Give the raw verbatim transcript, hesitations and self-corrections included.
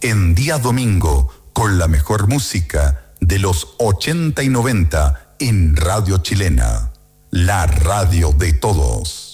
en día domingo con la mejor música de los ochenta y noventa en Radio Chilena, la radio de todos.